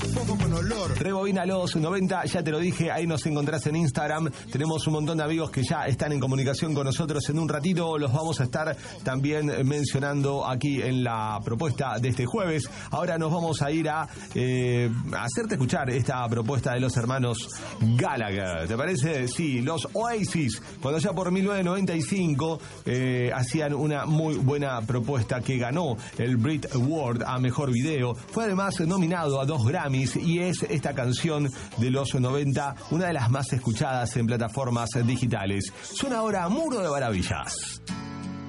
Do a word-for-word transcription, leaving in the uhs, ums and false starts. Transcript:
poco con olor. Rebobina los noventa, ya te lo dije, ahí nos encontrás en Instagram. Tenemos un montón de amigos que ya están en comunicación con nosotros. En un ratito los vamos a estar también mencionando aquí en la propuesta de este jueves. Ahora nos vamos a ir a eh, hacerte escuchar esta propuesta de los hermanos Gallagher. ¿Te parece? Sí, los Oasis, cuando ya por mil novecientos noventa y cinco eh, hacían una muy buena propuesta que ganó el Brit Award a Mejor Video. Fue además nominado a dos Grammys y es esta canción de los noventa una de las más escuchadas en plataformas digitales. Suena ahora Muro de Maravillas.